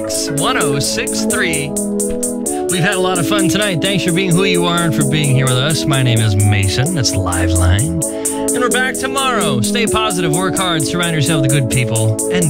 866-1063. We've had a lot of fun tonight. Thanks for being who you are and for being here with us. My name is Mason. That's Liveline. And we're back tomorrow. Stay positive, work hard, surround yourself with good people, and